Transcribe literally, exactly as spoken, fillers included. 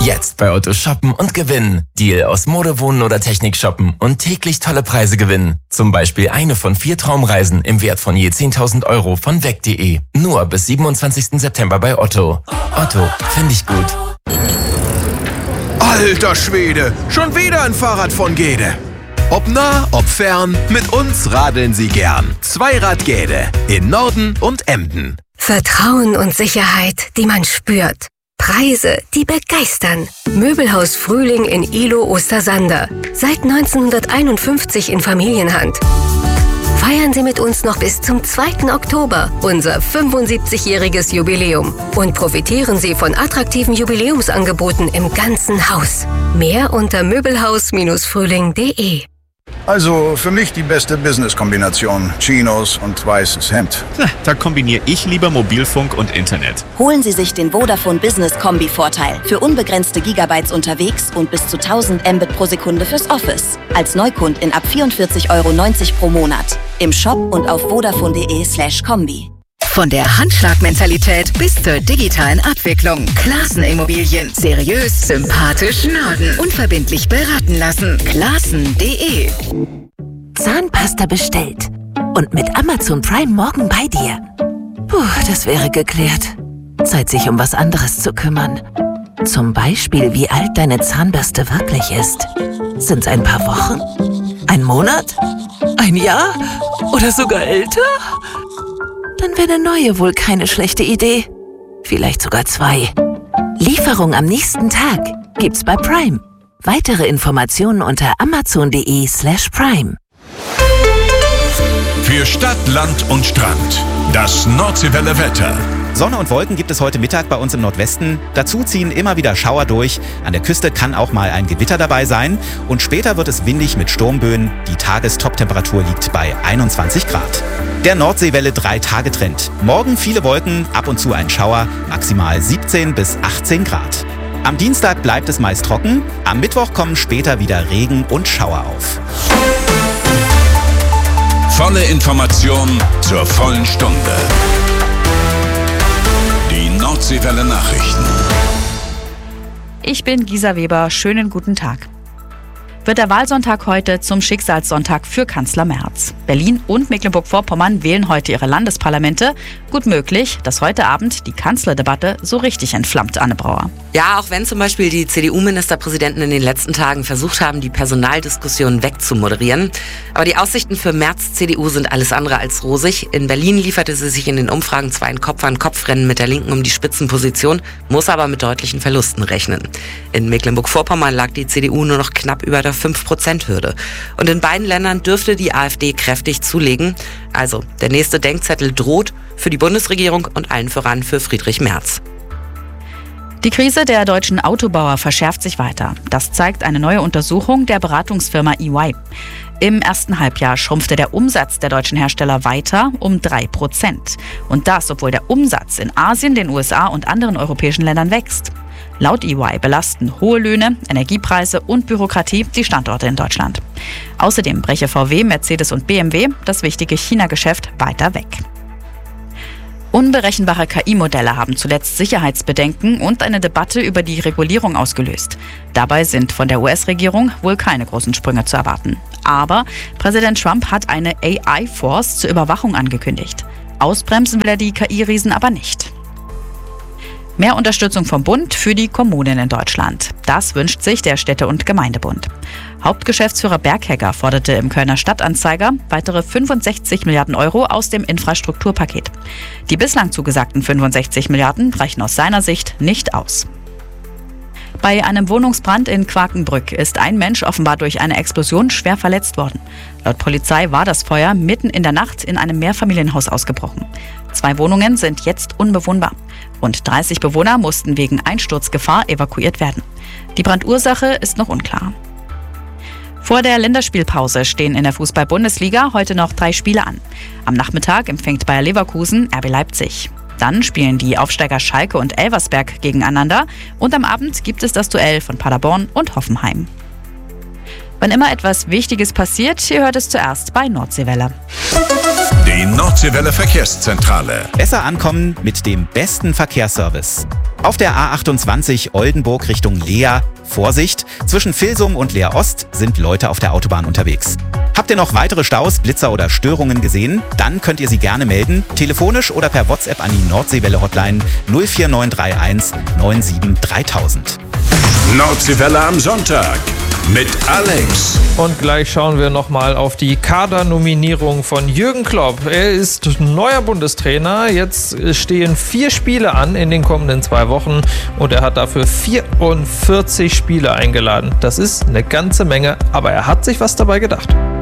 Jetzt bei Otto shoppen und gewinnen. Deal aus Mode, Wohnen oder Technik shoppen und täglich tolle Preise gewinnen. Zum Beispiel eine von vier Traumreisen im Wert von je zehntausend Euro von weg punkt de. Nur bis siebenundzwanzigsten September bei Otto. Otto, finde ich gut. Alter Schwede, schon wieder ein Fahrrad von Gede. Ob nah, ob fern, mit uns radeln Sie gern. Zweirad Gede in Norden und Emden. Vertrauen und Sicherheit, die man spürt. Preise, die begeistern. Möbelhaus Frühling in Ilo Ostersander. Seit neunzehnhunderteinundfünfzig in Familienhand. Feiern Sie mit uns noch bis zum zweiten Oktober unser fünfundsiebzigjähriges Jubiläum und profitieren Sie von attraktiven Jubiläumsangeboten im ganzen Haus. Mehr unter möbelhaus Frühling punkt de. Also für mich die beste Business-Kombination. Chinos und weißes Hemd. Da kombiniere ich lieber Mobilfunk und Internet. Holen Sie sich den Vodafone Business Kombi-Vorteil. Für unbegrenzte Gigabytes unterwegs und bis zu tausend Mbit pro Sekunde fürs Office. Als Neukundin ab vierundvierzig Euro neunzig pro Monat. Im Shop und auf vodafone punkt de slash kombi. Von der Handschlagmentalität bis zur digitalen Abwicklung. Classen Immobilien. Seriös, sympathisch, Norden. Unverbindlich beraten lassen. Classen punkt de. Zahnpasta bestellt. Und mit Amazon Prime morgen bei dir. Puh, das wäre geklärt. Zeit, sich um was anderes zu kümmern. Zum Beispiel, wie alt deine Zahnbürste wirklich ist. Sind's ein paar Wochen? Ein Monat? Ein Jahr? Oder sogar älter? Dann wäre eine neue wohl keine schlechte Idee. Vielleicht sogar zwei. Lieferung am nächsten Tag gibt's bei Prime. Weitere Informationen unter amazon punkt de slash prime. Für Stadt, Land und Strand. Das Nordseewelle Wetter. Sonne und Wolken gibt es heute Mittag bei uns im Nordwesten. Dazu ziehen immer wieder Schauer durch. An der Küste kann auch mal ein Gewitter dabei sein. Und später wird es windig mit Sturmböen. Die Tagestoptemperatur liegt bei einundzwanzig Grad. Der Nordseewelle drei Tage Trend. Morgen viele Wolken, ab und zu ein Schauer, maximal siebzehn bis achtzehn Grad. Am Dienstag bleibt es meist trocken. Am Mittwoch kommen später wieder Regen und Schauer auf. Volle Information zur vollen Stunde. Die Nordseewelle Nachrichten. Ich bin Gisa Weber. Schönen guten Tag. Wird der Wahlsonntag heute zum Schicksalssonntag für Kanzler Merz. Berlin und Mecklenburg-Vorpommern wählen heute ihre Landesparlamente. Gut möglich, dass heute Abend die Kanzlerdebatte so richtig entflammt, Anne Brauer. Ja, auch wenn zum Beispiel die C D U-Ministerpräsidenten in den letzten Tagen versucht haben, die Personaldiskussion wegzumoderieren. Aber die Aussichten für Merz' C D U sind alles andere als rosig. In Berlin lieferte sie sich in den Umfragen zwar ein Kopf-an-Kopf-Rennen mit der Linken um die Spitzenposition, muss aber mit deutlichen Verlusten rechnen. In Mecklenburg-Vorpommern lag die C D U nur noch knapp über der fünf Prozent Hürde. Und in beiden Ländern dürfte die AfD kräftig zulegen. Also, der nächste Denkzettel droht für die Bundesregierung und allen voran für Friedrich Merz. Die Krise der deutschen Autobauer verschärft sich weiter. Das zeigt eine neue Untersuchung der Beratungsfirma E Y. Im ersten Halbjahr schrumpfte der Umsatz der deutschen Hersteller weiter um drei Prozent. Und das, obwohl der Umsatz in Asien, den U S A und anderen europäischen Ländern wächst. Laut E Y belasten hohe Löhne, Energiepreise und Bürokratie die Standorte in Deutschland. Außerdem breche V W, Mercedes und B M W das wichtige China-Geschäft weiter weg. Unberechenbare K I-Modelle haben zuletzt Sicherheitsbedenken und eine Debatte über die Regulierung ausgelöst. Dabei sind von der U S-Regierung wohl keine großen Sprünge zu erwarten. Aber Präsident Trump hat eine A I-Force zur Überwachung angekündigt. Ausbremsen will er die K I-Riesen aber nicht. Mehr Unterstützung vom Bund für die Kommunen in Deutschland. Das wünscht sich der Städte- und Gemeindebund. Hauptgeschäftsführer Berghegger forderte im Kölner Stadtanzeiger weitere fünfundsechzig Milliarden Euro aus dem Infrastrukturpaket. Die bislang zugesagten fünfundsechzig Milliarden reichen aus seiner Sicht nicht aus. Bei einem Wohnungsbrand in Quakenbrück ist ein Mensch offenbar durch eine Explosion schwer verletzt worden. Laut Polizei war das Feuer mitten in der Nacht in einem Mehrfamilienhaus ausgebrochen. Zwei Wohnungen sind jetzt unbewohnbar. Rund dreißig Bewohner mussten wegen Einsturzgefahr evakuiert werden. Die Brandursache ist noch unklar. Vor der Länderspielpause stehen in der Fußball-Bundesliga heute noch drei Spiele an. Am Nachmittag empfängt Bayer Leverkusen R B Leipzig. Dann spielen die Aufsteiger Schalke und Elversberg gegeneinander. Und am Abend gibt es das Duell von Paderborn und Hoffenheim. Wann immer etwas Wichtiges passiert, ihr hört es zuerst bei Nordseewelle. Die Nordseewelle Verkehrszentrale. Besser ankommen mit dem besten Verkehrsservice. Auf der A achtundzwanzig Oldenburg Richtung Leer. Vorsicht, zwischen Vilsum und Leer Ost sind Leute auf der Autobahn unterwegs. Habt ihr noch weitere Staus, Blitzer oder Störungen gesehen? Dann könnt ihr sie gerne melden, telefonisch oder per WhatsApp an die Nordseewelle-Hotline null vier neun drei eins neun sieben dreitausend. Nordseewelle am Sonntag mit Alex. Und gleich schauen wir nochmal auf die Kadernominierung von Jürgen Klopp. Er ist neuer Bundestrainer. Jetzt stehen vier Spiele an in den kommenden zwei Wochen und er hat dafür vierundvierzig Spieler eingeladen. Das ist eine ganze Menge, aber er hat sich was dabei gedacht.